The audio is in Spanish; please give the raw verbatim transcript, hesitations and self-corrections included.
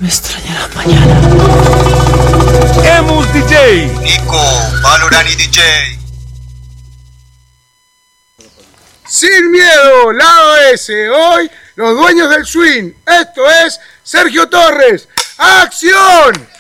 Me extrañarás mañana. Emus D J. Nico, Valorani D J. Sin miedo, lado S. Hoy, los dueños del swing. Esto es Sergio Torres. ¡Acción!